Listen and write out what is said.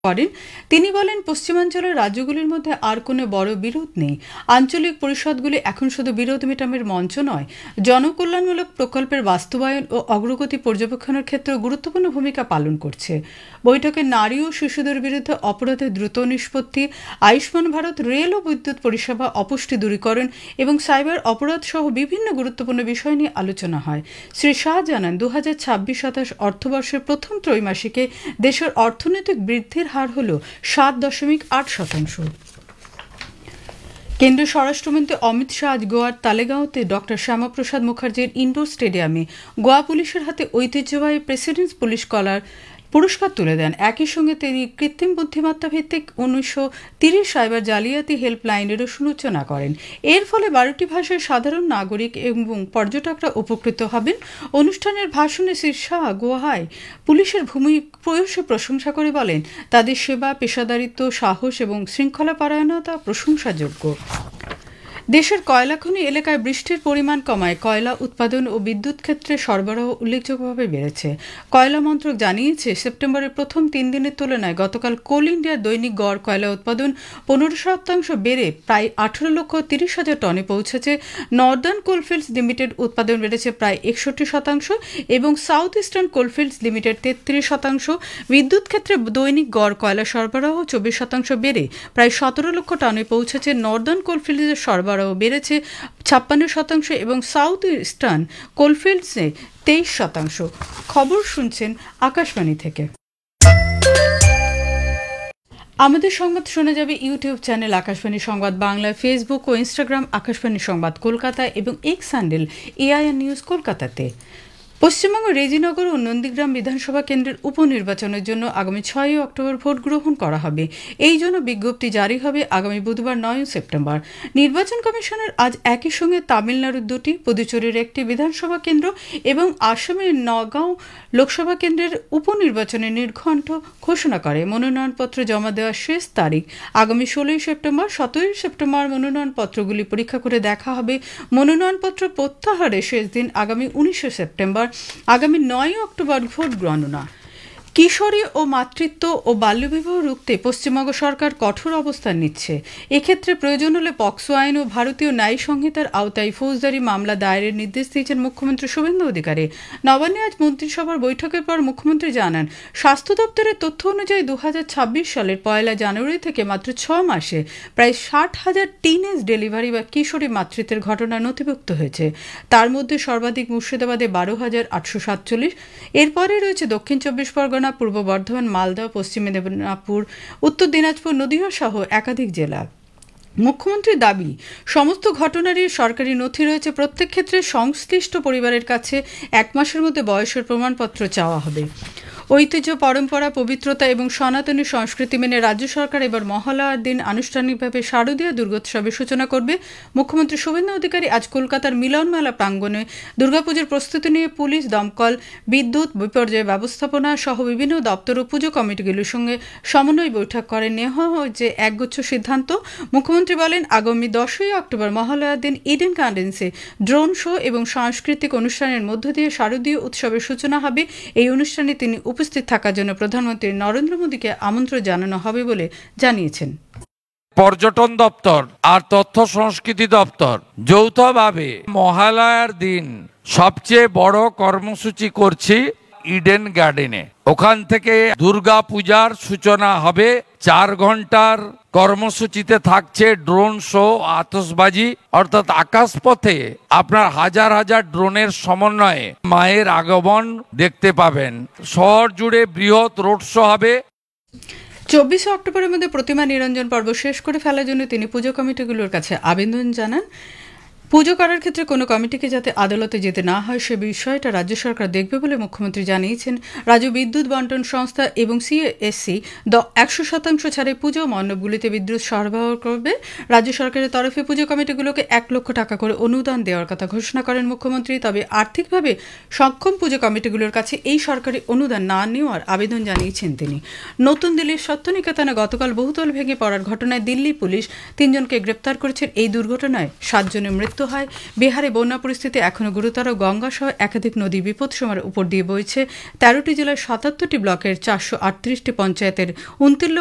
করেন। তিনি বলেন, পশ্চিমাঞ্চলের রাজ্যগুলির মধ্যে আর কোনো বড় বিরোধ নেই। আঞ্চলিক পরিষদগুলি এখন শুধু বিরোধ মেটামের মঞ্চ নয়, জনকল্যাণমূলক প্রকল্পের বাস্তবায়ন ও অগ্রগতি পর্যবেক্ষণের ক্ষেত্রে গুরুত্বপূর্ণ ভূমিকা পালন করছে। বৈঠকে নারী ও শিশুদের বিরুদ্ধে অপরাধের দ্রুত নিষ্পত্তি, আয়ুষ্মান ভারত, রেল ও বিদ্যুৎ পরিষেবা, অপুষ্টি দূরীকরণ এবং সাইবার অপরাধ সহ বিভিন্ন গুরুত্বপূর্ণ বিষয় নিয়ে আলোচনা হয়। শ্রী শাহ জানান, 2026-27 অর্থবর্ষের প্রথম ত্রৈমাসিকে দেশের অর্থনৈতিক বৃদ্ধির হার হল 7.8%। কেন্দ্রীয় স্বরাষ্ট্রমন্ত্রী অমিত শাহ আজ গোয়ার তালেগাঁওতে ডক্টর শ্যামাপ্রসাদ মুখার্জির ইনডোর স্টেডিয়ামে গোয়া পুলিশের হাতে ঐতিহ্যবাহী প্রেসিডেন্টস পুলিশ কলার পুরস্কার তুলে দেন। একই সঙ্গে তিনি কৃত্রিম বুদ্ধিমত্তা ভিত্তিক 1930 সাইবার জালিয়াতি হেল্পলাইনেরও সূচনা করেন। এর ফলে 12টি ভাষায় সাধারণ নাগরিক এবং পর্যটকরা উপকৃত হবেন। অনুষ্ঠানের ভাষণে শ্রী শাহ গোয়ায় পুলিশের ভূয়সী প্রশংসা করে বলেন, তাদের সেবা, পেশাদারিত্ব, সাহস এবং শৃঙ্খলাপরায়ণতা প্রশংসাযোগ্য। দেশের কয়লাখনি এলাকায় বৃষ্টির পরিমাণ কমায় কয়লা উৎপাদন ও বিদ্যুৎ ক্ষেত্রে সরবরাহ উল্লেখযোগ্যভাবে বেড়েছে। কয়লা মন্ত্রক জানিয়েছে, সেপ্টেম্বরের প্রথম 3 দিনের তুলনায় গতকাল কোল ইন্ডিয়ার দৈনিক গড় কয়লা উৎপাদন 15% বেড়ে প্রায় 18,30,000 টনে পৌঁছেছে। নর্দার্ন কোলফিল্ডস লিমিটেড উৎপাদন বেড়েছে প্রায় 61% এবং সাউথ ইস্টার্ন কোলফিল্ডস লিমিটেড 33%। বিদ্যুৎ ক্ষেত্রে দৈনিক গড় কয়লা সরবরাহ 24% বেড়ে প্রায় 17 লক্ষ টনে পৌঁছেছে। নর্দার্ন কোলফিল্ডসের সরবরাহ বেড়েছে 56% এবং সাউথ ইস্টার্ন কোলফিল্ডসে 23%। খবর শুনছেন আকাশবাণী থেকে। আমাদের সংবাদ শোনা যাবে ইউটিউব চ্যানেল আকাশবাণী সংবাদ বাংলা, ফেসবুক ও ইনস্টাগ্রাম আকাশবাণী সংবাদ কলকাতা এবং এক্স হ্যান্ডেল এআইআর নিউজ কলকাতাতে। পশ্চিমবঙ্গ রেজিনগর ও নন্দীগ্রাম বিধানসভা কেন্দ্রের উপনির্বাচনের জন্য আগামী 6 অক্টোবর ভোট গ্রহণ করা হবে। এই জন্য বিজ্ঞপ্তি জারি হবে আগামী বুধবার 9 সেপ্টেম্বর। নির্বাচন কমিশনের আজ একই সঙ্গে তামিলনাড়ুর 2টি, পুদুচেরির 1টি বিধানসভা কেন্দ্র এবং আসামের নগাঁও লোকসভা কেন্দ্রের উপনির্বাচনের নির্ঘণ্ট ঘোষণা করে। মনোনয়নপত্র জমা দেওয়ার শেষ তারিখ আগামী 16 সেপ্টেম্বর। 17 সেপ্টেম্বর মনোনয়নপত্রগুলি পরীক্ষা করে দেখা হবে। মনোনয়নপত্র প্রত্যাহারের শেষ দিন আগামী 19 সেপ্টেম্বর। আগামী 9 অক্টোবর ভোট গণনা। কিশোরী ও মাতৃত্ব ও বাল্যবিবাহ রুখতে পশ্চিমবঙ্গ সরকার কঠোর অবস্থান নিচ্ছে। এক্ষেত্রে প্রয়োজন হলে পক্সো আইন ও ভারতীয় ন্যায় সংহিতার আওতায় ফৌজদারি মামলা দায়েরের নির্দেশ দিয়েছেন মুখ্যমন্ত্রী শুভেন্দু অধিকারী। নবান্নে আজ মন্ত্রিসভার বৈঠকের পর মুখ্যমন্ত্রী জানান, স্বাস্থ্য দপ্তরের তথ্য অনুযায়ী 2026 সালের 1 জানুয়ারি থেকে মাত্র 6 মাসে প্রায় 60,000 টিনেজ ডেলিভারি বা কিশোরী মাতৃত্বের ঘটনা নথিভুক্ত হয়েছে। তার মধ্যে সর্বাধিক মুর্শিদাবাদে 12,847। এরপরে রয়েছে দক্ষিণ 24 পরগনা, পূর্ব বর্ধমান, মালদহ, পশ্চিম মেদিনীপুর, উত্তর দিনাজপুর, নদীয়া সহ একাধিক জেলা। মুখ্যমন্ত্রীর দাবি, সমস্ত ঘটনারই সরকারি নথি রয়েছে। প্রত্যেক ক্ষেত্রে সংশ্লিষ্ট পরিবারের কাছে 1 মাসের মধ্যে বয়সের প্রমাণপত্র চাওয়া হবে। ঐতিহ্য, পরম্পরা, পবিত্রতা এবং সনাতনী সংস্কৃতি মেনে রাজ্য সরকার এবার মহালয়ার দিন আনুষ্ঠানিকভাবে শারদীয় দুর্গোৎসবের সূচনা করবে। মুখ্যমন্ত্রী শুভেন্দু অধিকারী আজ কলকাতার মিলনমেলা প্রাঙ্গণে দুর্গাপুজোর প্রস্তুতি নিয়ে পুলিশ, দমকল, বিদ্যুৎ, বিপর্যয় ব্যবস্থাপনা সহ বিভিন্ন দপ্তর ও পুজো কমিটিগুলির সঙ্গে সমন্বয় বৈঠক করে নেওয়া হয়েছে একগুচ্ছ সিদ্ধান্ত। মুখ্যমন্ত্রী বলেন, আগামী 10 অক্টোবর মহালয়ার দিন ইডেন গার্ডেন্সে ড্রোন শো এবং সাংস্কৃতিক অনুষ্ঠানের মধ্য দিয়ে শারদীয় উৎসবের সূচনা হবে। এই অনুষ্ঠানে তিনি উপস্থিত থাকার জন্য প্রধানমন্ত্রী নরেন্দ্র মোদীকে আমন্ত্রণ জানানো হবে বলে জানিয়েছেন। পর্যটন দপ্তর আর তথ্য সংস্কৃতি দপ্তর যৌথভাবে মহালয়ার দিন সবচেয়ে বড় কর্মসূচি করছি ইডেন গার্ডেনে। ওখান থেকে দুর্গা পূজার সূচনা হবে। 4 ঘন্টার কর্মসূচিতে থাকছে ড্রোন শো, আতশবাজি, অর্থাৎ আকাশপথে আপনার হাজার হাজার ড্রোনের সমন্বয়ে মায়ের আগমন দেখতে পাবেন। শহর জুড়ে বৃহৎ রোড শো হবে। 24 অক্টোবরের মধ্যে প্রতিমা নিরঞ্জন পর্ব শেষ করে ফেলার জন্য তিনি পুজো কমিটিগুলোর কাছে আবেদন জানান। পুজো করার ক্ষেত্রে কোনো কমিটিকে যাতে আদালতে যেতে না হয় সে বিষয়টা রাজ্য সরকার দেখবে বলে মুখ্যমন্ত্রী জানিয়েছেন। রাজ্য বিদ্যুৎ বন্টন সংস্থা এবং সিএসসি 100% ছাড়ে পুজো মণ্ডপগুলিতে বিদ্যুৎ সরবরাহ করবে। রাজ্য সরকারের তরফে পুজো কমিটিগুলোকে 1 লক্ষ টাকা করে অনুদান দেওয়ার কথা ঘোষণা করেন মুখ্যমন্ত্রী। তবে আর্থিকভাবে সক্ষম পুজো কমিটিগুলোর কাছে এই সরকারি অনুদান না নেওয়ার আবেদন জানিয়েছেন তিনি। নতুন দিল্লির সত্যনিকেতনে গতকাল বহুতল ভেঙে পড়ার ঘটনায় দিল্লি পুলিশ 3 জনকে গ্রেপ্তার করেছেন। এই দুর্ঘটনায় 7 জনের মৃত্যু মৃত্যু হয়। বিহারে বন্যা পরিস্থিতি এখনও গুরুতর। গঙ্গা সহ একাধিক নদী বিপদসীমার উপর দিয়ে বইছে। ১৩টি জেলার ৭৭টি ব্লকের ৪৩৮টি পঞ্চায়েতের ২৯